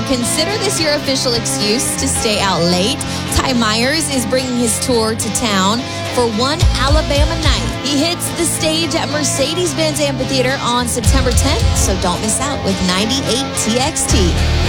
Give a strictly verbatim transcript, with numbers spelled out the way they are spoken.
And consider this your official excuse to stay out late. Ty Myers is bringing his tour to town for one Alabama night. He hits the stage at Mercedes-Benz Amphitheater on September tenth, so don't miss out with ninety-eight T X T.